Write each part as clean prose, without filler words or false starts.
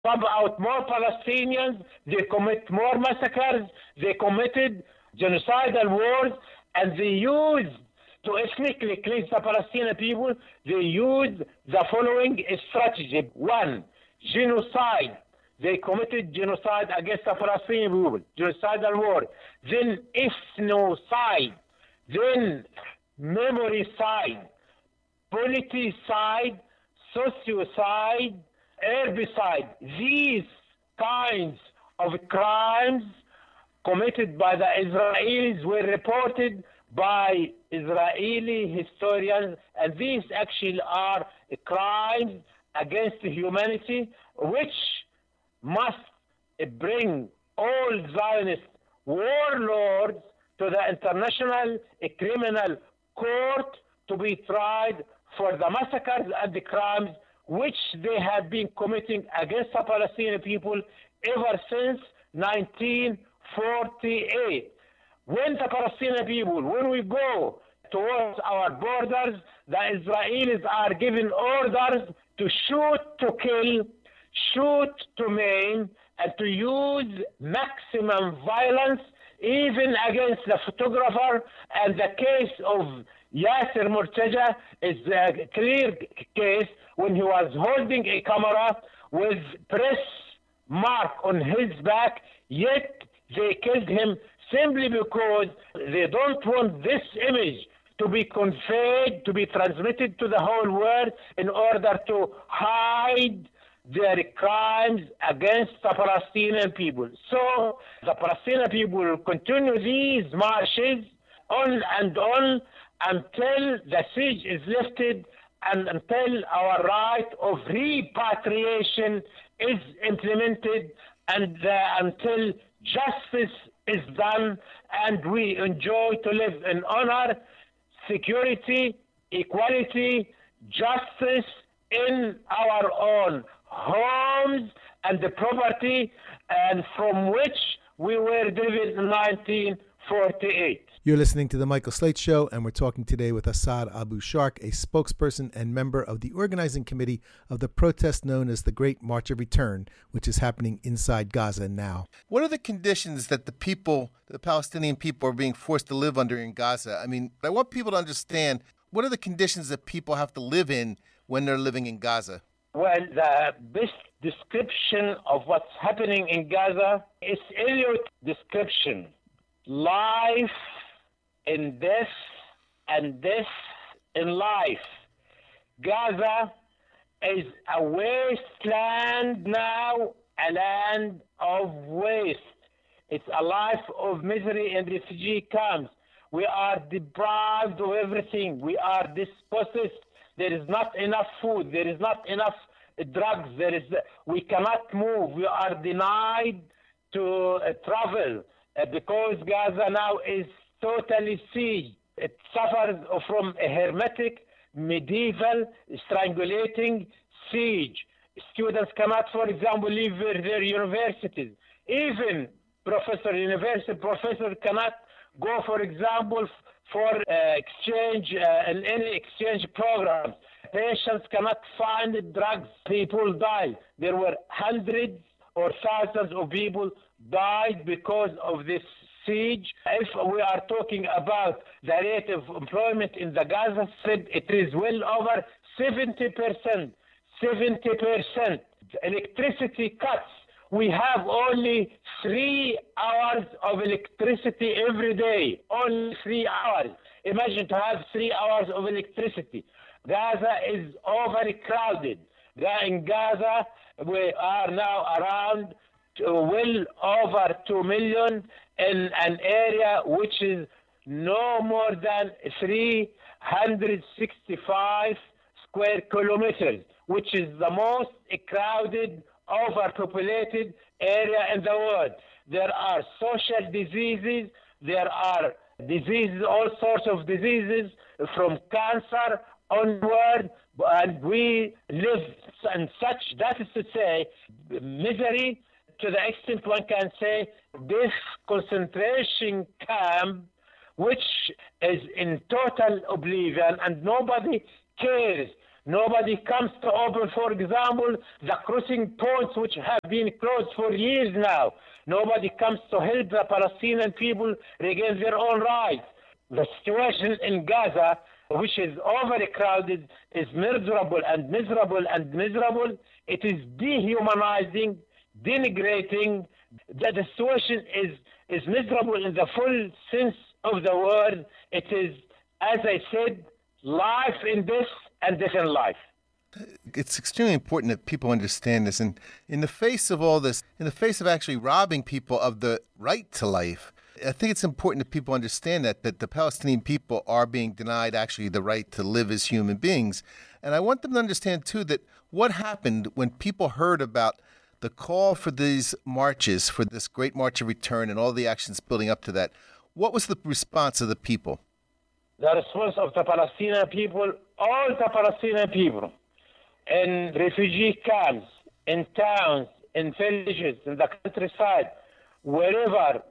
pump out more Palestinians, they commit more massacres, they committed genocidal wars, and they used to ethnically cleanse the Palestinian people, they used the following strategy. One, genocide. They committed genocide against the Palestinian people, genocidal war. Then ethnocide. Then memoricide, politicide, sociocide, herbicide. These kinds of crimes committed by the Israelis were reported by Israeli historians, and these actually are crimes against humanity, which must bring all Zionist warlords to the International Criminal Court to be tried for the massacres and the crimes which they have been committing against the Palestinian people ever since 1948. When the Palestinian people, when we go towards our borders, the Israelis are giving orders to shoot to kill, shoot to maim, and to use maximum violence even against the photographer. And the case of Yasser Murtaja is a clear case when he was holding a camera with press mark on his back, yet they killed him simply because they don't want this image to be conveyed, to be transmitted to the whole world in order to hide their crimes against the Palestinian people. So the Palestinian people will continue these marches on and on until the siege is lifted and until our right of repatriation is implemented and until justice is done and we enjoy to live in honor, security, equality, justice in our own homes and the property and from which we were driven in 1948. You're listening to The Michael Slate Show, and we're talking today with Assad Abu Shark, a spokesperson and member of the organizing committee of the protest known as the Great March of Return, which is happening inside Gaza now. What are the conditions that the Palestinian people are being forced to live under in Gaza? I mean, I want people to understand, what are the conditions that people have to live in when they're living in Gaza? Well, the best description of what's happening in Gaza is Eliot's description. Life in death and death in life. Gaza is a wasteland now, a land of waste. It's a life of misery and refugee camps. We are deprived of everything. We are dispossessed. There is not enough food. There is not enough drugs. We cannot move. We are denied to travel because Gaza now is totally sieged. It suffers from a hermetic, medieval, strangulating siege. Students cannot, for example, leave their universities. Even university professors cannot go, for example, for exchange in any exchange programs. Patients cannot find drugs. People die. There were hundreds or thousands of people died because of this siege. If we are talking about the rate of employment in the Gaza Strip, it is well over 70%. 70%. Electricity cuts. We have only 3 hours of electricity every day. Only 3 hours. Imagine to have 3 hours of electricity. Gaza is overcrowded. In Gaza, we are now around well over 2 million in an area which is no more than 365 square kilometers, which is the most crowded, overpopulated area in the world. There are social diseases, there are diseases, all sorts of diseases, from cancer onward, and we live in such, that is to say, misery, to the extent one can say this concentration camp, which is in total oblivion, and nobody cares Nobody comes to open, for example, the crossing points which have been closed for years now. Nobody comes to help the Palestinian people regain their own rights. The situation in Gaza, which is overcrowded, is miserable and miserable and miserable. It is dehumanizing, denigrating. The situation is miserable in the full sense of the word. It is, as I said, life in death and death in life. It's extremely important that people understand this. And in the face of all this, in the face of actually robbing people of the right to life, I think it's important that people understand that the Palestinian people are being denied actually the right to live as human beings. And I want them to understand, too, that what happened when people heard about the call for these marches, for this Great March of Return and all the actions building up to that, what was the response of the people? The response of the Palestinian people, all the Palestinian people, in refugee camps, in towns, in villages, in the countryside, wherever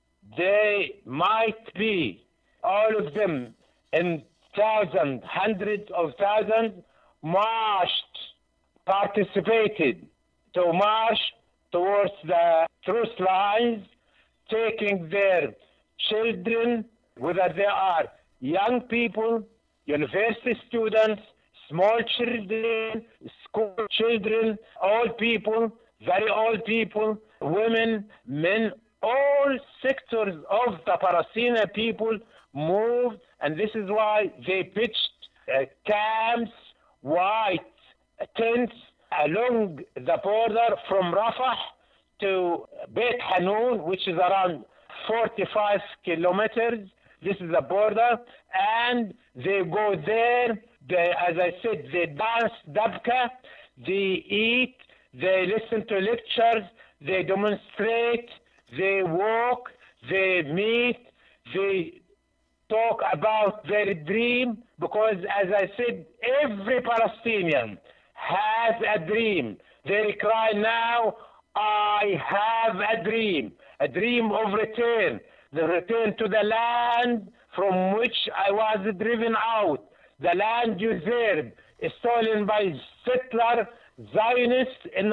they might be, all of them in thousands, hundreds of thousands, marched, participated to march towards the truce lines, taking their children, whether they are young people, university students, small children, school children, old people, very old people, women, men, all sectors of the Palestinian people moved, and this is why they pitched camps, white tents along the border from Rafah to Beit Hanun, which is around 45 kilometers. This is the border, and they go there. As I said, they dance dabka, they eat, they listen to lectures, they demonstrate, they walk, they meet, they talk about their dream, because as I said, every Palestinian has a dream. They cry now, I have a dream of return, the return to the land from which I was driven out, the land usurped, stolen by settler Zionists in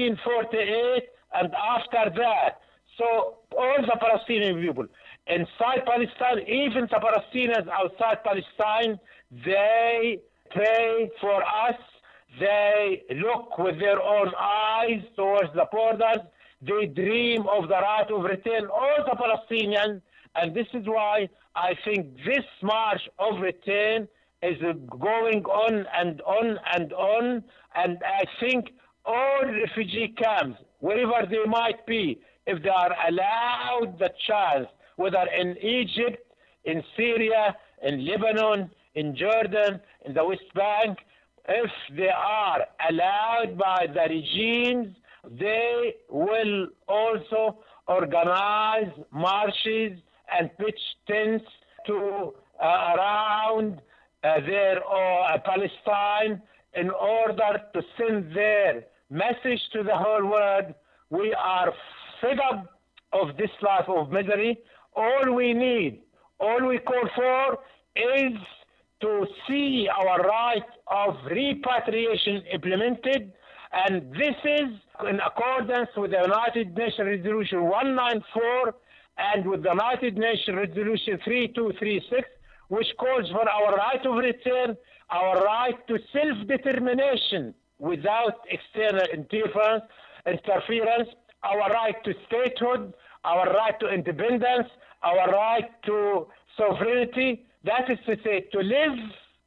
1948 and after that. So all the Palestinian people inside Palestine, even the Palestinians outside Palestine, they pray for us. They look with their own eyes towards the borders. They dream of the right of return, all the Palestinians. And this is why I think this march of return is going on and on and on. And I think all refugee camps, wherever they might be, if they are allowed the chance, whether in Egypt, in Syria, in Lebanon, in Jordan, in the West Bank, if they are allowed by the regimes, they will also organize marches and pitch tents to around their Palestine in order to send their message to the whole world. We are fed up of this life of misery. All we need, all we call for is to see our right of repatriation implemented, and this is in accordance with the United Nations Resolution 194 and with the United Nations Resolution 3236, which calls for our right of return, our right to self-determination without external interference, our right to statehood, our right to independence, our right to sovereignty. That is to say, to live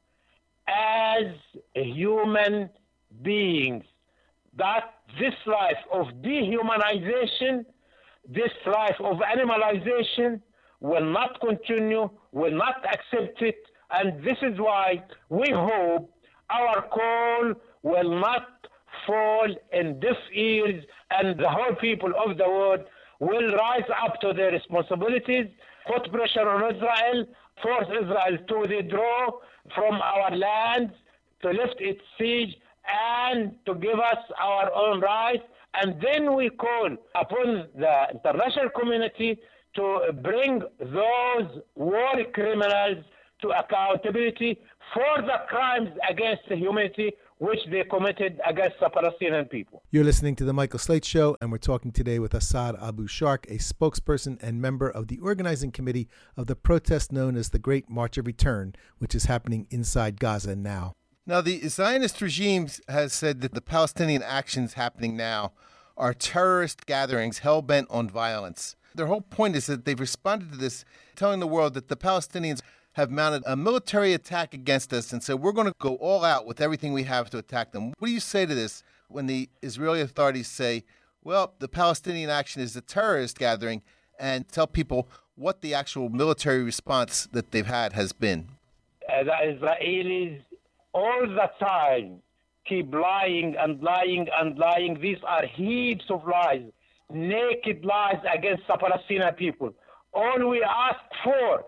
as human beings. That this life of dehumanization, this life of animalization will not continue, will not accept it. And this is why we hope our call will not fall in deaf ears, and the whole people of the world will rise up to their responsibilities, put pressure on Israel, force Israel to withdraw from our lands, to lift its siege, and to give us our own rights. And then we call upon the international community to bring those war criminals to accountability for the crimes against humanity which they committed against the Palestinian people. You're listening to The Michael Slate Show, and we're talking today with Assad Abu Shark, a spokesperson and member of the organizing committee of the protest known as the Great March of Return, which is happening inside Gaza now. Now, the Zionist regime has said that the Palestinian actions happening now are terrorist gatherings hell-bent on violence. Their whole point is that they've responded to this, telling the world that the Palestinians have mounted a military attack against us, and so we're going to go all out with everything we have to attack them. What do you say to this when the Israeli authorities say, well, the Palestinian action is a terrorist gathering, and tell people what the actual military response that they've had has been? The Israelis all the time keep lying and lying and lying. These are heaps of lies, naked lies against the Palestinian people. All we ask for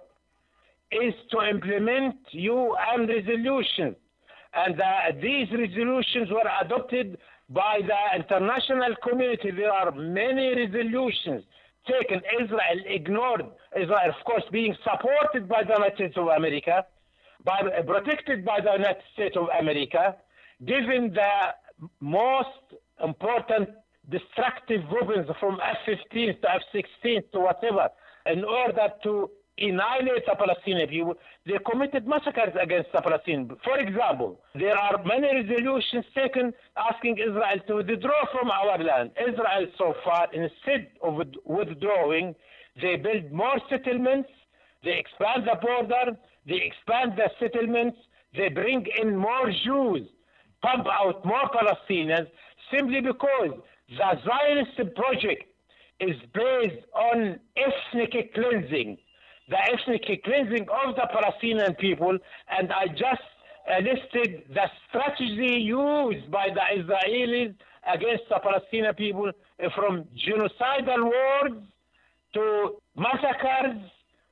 is to implement UN resolutions. And these resolutions were adopted by the international community. There are many resolutions taken. Israel ignored. Israel, of course, being supported by the United States of America, protected by the United States of America, given the most important destructive weapons from F-15 to F-16 to whatever, in order to annihilate the Palestinian people, they committed massacres against the Palestinians. For example, there are many resolutions taken asking Israel to withdraw from our land. Israel so far, instead of withdrawing, they build more settlements, they expand the border, they expand the settlements, they bring in more Jews, pump out more Palestinians, simply because the Zionist project is based on ethnic cleansing. The ethnic cleansing of the Palestinian people, and I just listed the strategy used by the Israelis against the Palestinian people, from genocidal wars to massacres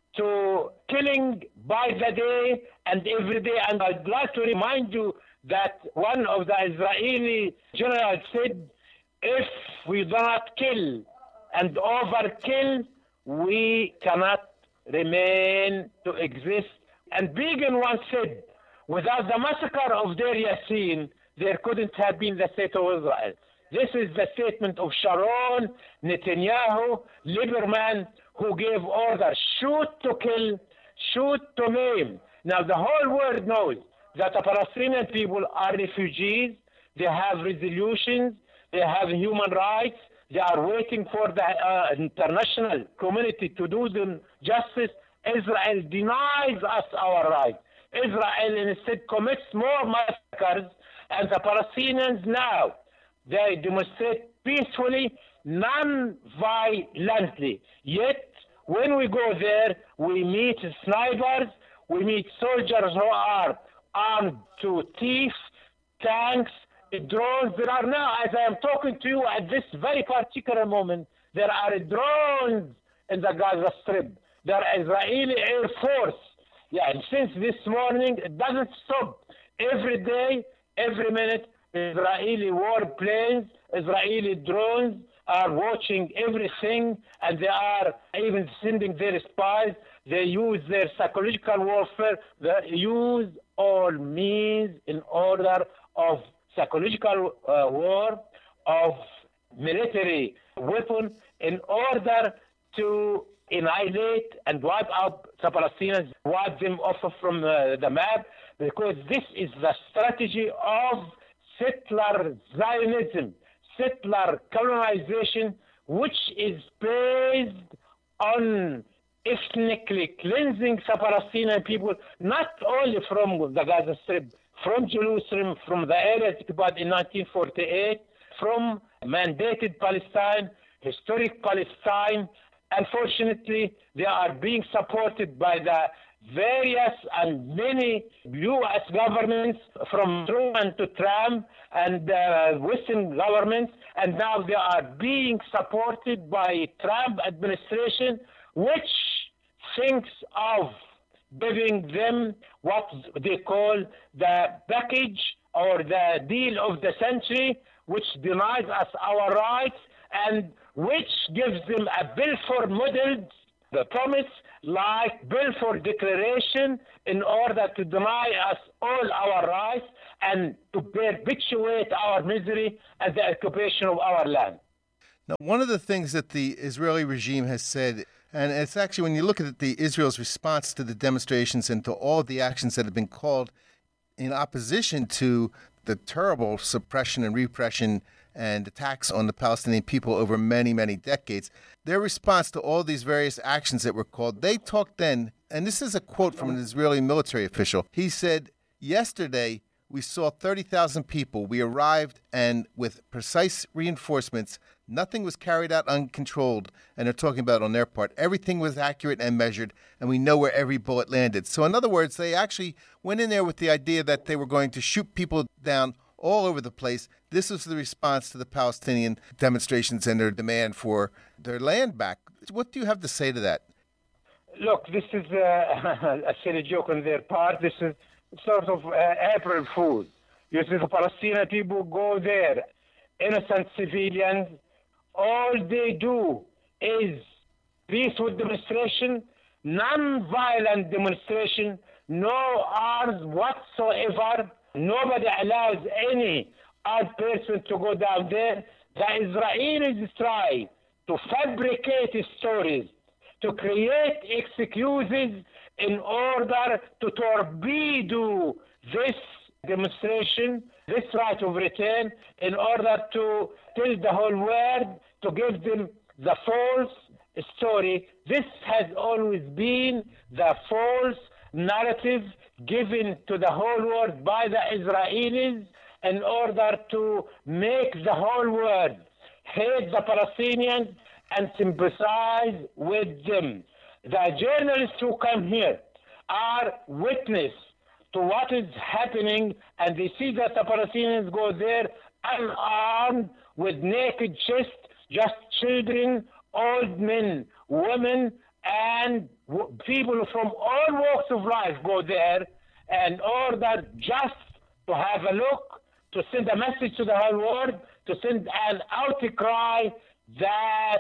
to killing by the day and every day. And I'd like to remind you that one of the Israeli generals said, if we do not kill and overkill, we cannot remain to exist. And Begin once said, without the massacre of Deir Yassin, there couldn't have been the state of Israel. This is the statement of Sharon, Netanyahu, Lieberman, who gave orders, shoot to kill, shoot to maim. Now the whole world knows that the Palestinian people are refugees, they have resolutions, they have human rights, they are waiting for the international community to do them justice. Israel denies us our rights. Israel instead commits more massacres, and the Palestinians now, they demonstrate peacefully, non-violently. Yet, when we go there, we meet snipers, we meet soldiers who are armed to teeth, tanks, drones. There are now, as I am talking to you at this very particular moment, there are drones in the Gaza Strip. There are Israeli Air Force. Yeah, and since this morning, it doesn't stop. Every day, every minute, Israeli warplanes, Israeli drones are watching everything, and they are even sending their spies. They use their psychological warfare. They use all means in order of psychological war, of military weapon, in order to annihilate and wipe out the Palestinians, wipe them off from the map, because this is the strategy of settler Zionism, settler colonization, which is based on ethnically cleansing the Palestinian people, not only from the Gaza Strip, from Jerusalem, from the areas occupied in 1948, from mandated Palestine, historic Palestine. Unfortunately, they are being supported by the various and many U.S. governments, from Truman to Trump, and Western governments, and now they are being supported by Trump administration, which thinks of giving them what they call the package or the deal of the century, which denies us our rights and which gives them a bill for models The promise, like Balfour Declaration, in order to deny us all our rights and to perpetuate our misery and the occupation of our land. Now, one of the things that the Israeli regime has said, and it's actually when you look at Israel's response to the demonstrations and to all of the actions that have been called in opposition to the terrible suppression and repression and attacks on the Palestinian people over many, many decades, their response to all these various actions that were called, they talked then, and this is a quote from an Israeli military official. He said, "Yesterday, we saw 30,000 people. We arrived, and with precise reinforcements, nothing was carried out uncontrolled." And they're talking about on their part, everything was accurate and measured, and we know where every bullet landed. So in other words, they actually went in there with the idea that they were going to shoot people down all over the place. This was the response to the Palestinian demonstrations and their demand for their land back. What do you have to say to that? Look, this is a silly joke on their part. This is sort of April Fool. You see, the Palestinian people go there, innocent civilians. All they do is peaceful demonstration, non-violent demonstration, no arms whatsoever. Nobody allows any armed person to go down there. The Israelis try to fabricate stories, to create excuses in order to torpedo this demonstration, this right of return, in order to tell the whole world, to give them the false story. This has always been the false narrative given to the whole world by the Israelis in order to make the whole world hate the Palestinians and sympathize with them. The journalists who come here are witness to what is happening, and they see that the Palestinians go there unarmed with naked chests, just children, old men, women, and people from all walks of life go there in order just to have a look, to send a message to the whole world, to send an outcry that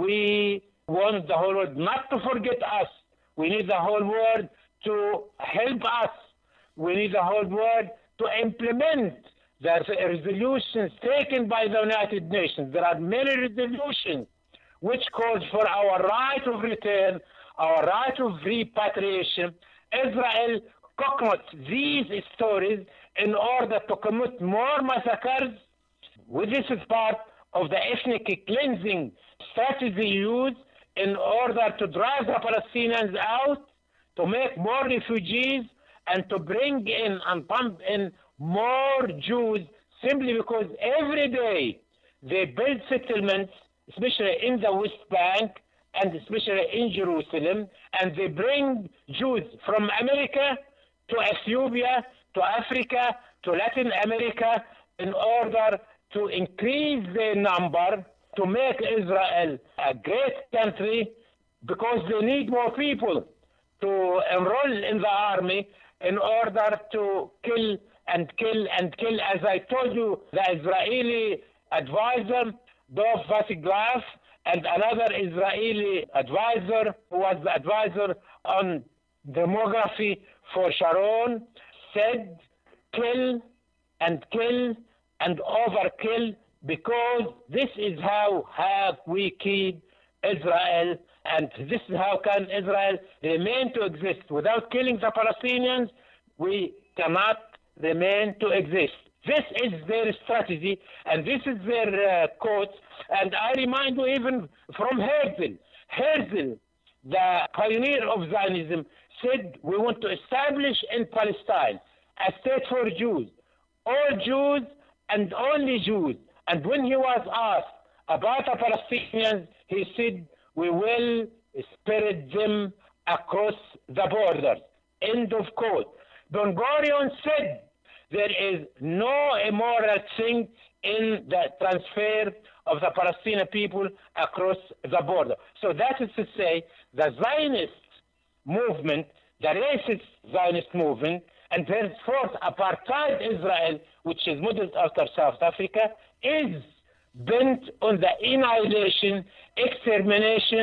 we want the whole world not to forget us. We need the whole world to help us. We need the whole world to implement the resolutions taken by the United Nations. There are many resolutions which calls for our right of return, our right of repatriation. Israel concocts these stories in order to commit more massacres. This is part of the ethnic cleansing strategy used in order to drive the Palestinians out, to make more refugees, and to bring in and pump in more Jews, simply because every day they build settlements, especially in the West Bank and especially in Jerusalem, and they bring Jews from America to Ethiopia, to Africa, to Latin America, in order to increase their number, to make Israel a great country, because they need more people to enroll in the army in order to kill and kill and kill. As I told you, the Israeli advisor, Dov Vasiglaf, and another Israeli advisor who was the advisor on demography for Sharon, said kill and kill and overkill, because this is how we keep Israel, and this is how can Israel remain to exist. Without killing the Palestinians, we cannot remain to exist. This is their strategy, and this is their quote. And I remind you even from Herzl. Herzl, the pioneer of Zionism, said we want to establish in Palestine a state for Jews, all Jews and only Jews. And when he was asked about the Palestinians, he said, we will spread them across the borders. End of quote. Ben-Gurion said, there is no immoral thing in the transfer of the Palestinian people across the border. So that is to say, the Zionist movement, the racist Zionist movement, and henceforth apartheid Israel, which is modeled after South Africa, is bent on the annihilation, extermination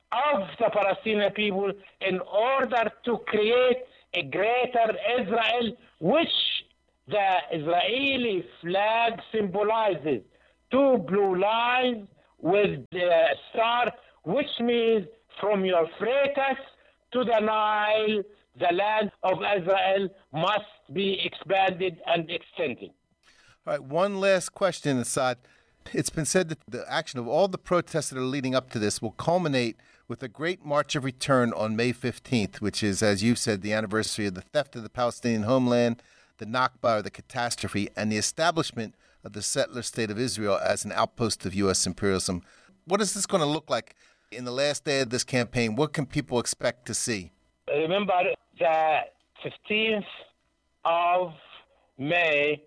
of the Palestinian people in order to create a greater Israel, which the Israeli flag symbolizes two blue lines with the star, which means from Euphrates to the Nile, the land of Israel must be expanded and extended. All right, one last question, Assad. It's been said that the action of all the protests that are leading up to this will culminate with a great March of Return on May 15th, which is, as you said, the anniversary of the theft of the Palestinian homeland, the Nakba, or the catastrophe, and the establishment of the settler state of Israel as an outpost of U.S. imperialism. What is this going to look like in the last day of this campaign? What can people expect to see? Remember, the 15th of May,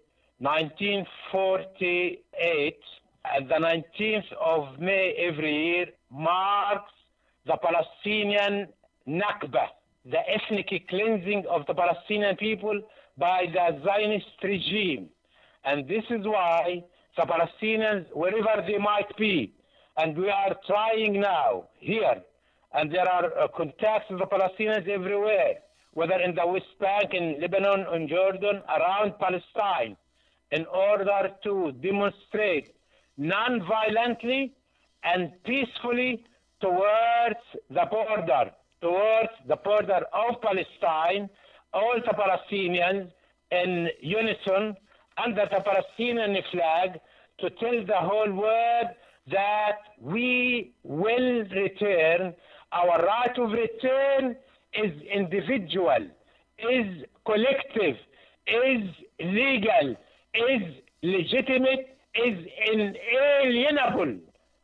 1948, and the 19th of May every year marks the Palestinian Nakba, the ethnic cleansing of the Palestinian people by the Zionist regime. And this is why the Palestinians, wherever they might be, and we are trying now here, and there are contacts with the Palestinians everywhere, whether in the West Bank, in Lebanon, in Jordan, around Palestine, in order to demonstrate non-violently and peacefully towards the border of Palestine, all the Palestinians in unison under the Palestinian flag, to tell the whole world that we will return. Our right of return is individual, is collective, is legal, is legitimate, is inalienable,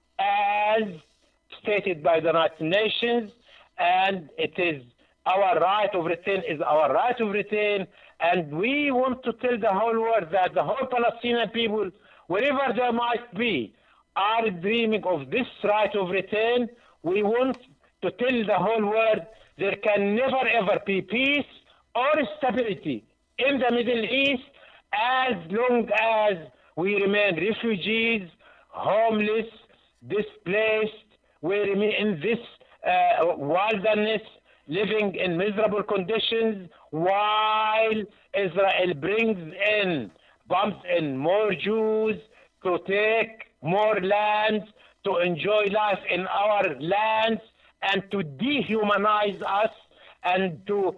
as stated by the United Nations, and it is our right of return is our right of return, and we want to tell the whole world that the whole Palestinian people, wherever they might be, are dreaming of this right of return. We want to tell the whole world there can never ever be peace or stability in the Middle East as long as we remain refugees, homeless, displaced, we remain in this wilderness, living in miserable conditions, while Israel brings in, bumps in more Jews to take more lands, to enjoy life in our lands, and to dehumanize us and to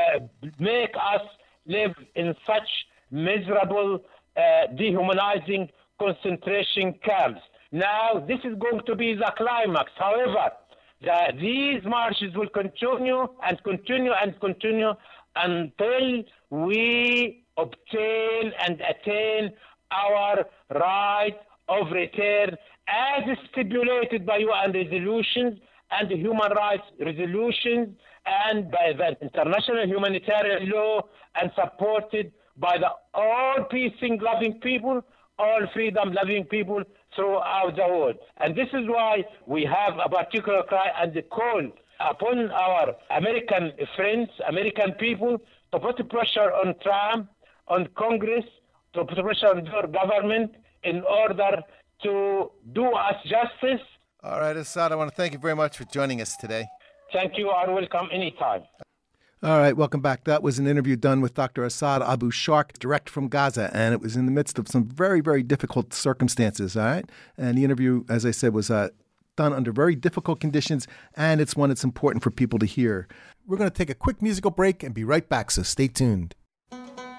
make us live in such miserable, dehumanizing concentration camps. Now, this is going to be the climax. However, these marches will continue and continue and continue until we obtain and attain our right of return as stipulated by UN resolutions and human rights resolutions and by the international humanitarian law, and supported by the all peace-loving people, all freedom-loving people throughout the world. And this is why we have a particular cry and a call upon our American friends, American people, to put pressure on Trump, on Congress, to put pressure on your government in order to do us justice. All right, Assad, I want to thank you very much for joining us today. Thank you. Are welcome anytime. All right, welcome back. That was an interview done with Dr. Assad Abu Shark, direct from Gaza, and it was in the midst of some very, very difficult circumstances, all right? And the interview, as I said, was done under very difficult conditions, and it's one that's important for people to hear. We're going to take a quick musical break and be right back, so stay tuned.